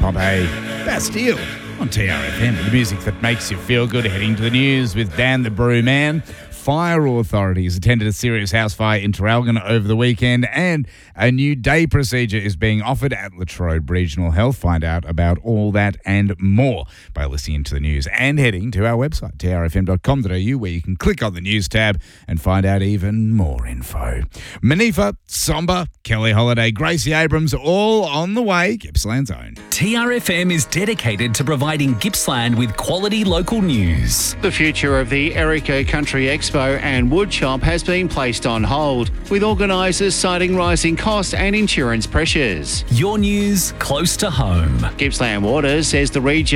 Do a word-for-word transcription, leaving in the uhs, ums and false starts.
Poppy, Bastille on T R F M. The music that makes you feel good. Heading to the news with Dan the Brew Man. Fire authorities attended a serious house fire in Traralgon over the weekend, and a new day procedure is being offered at Latrobe Regional Health. Find out about all that and more by listening to the news and heading to our website, t r f m dot com dot a u, where you can click on the news tab and find out even more info. Manifa, Somber, Kelly Holiday, Gracie Abrams, all on the way. Gippsland's own. T R F M is dedicated to providing Gippsland with quality local news. The future of the Erico Country Expo and Woodshop has been placed on hold, with organisers citing rising costs and insurance pressures. Your news close to home. Gippsland Water says the region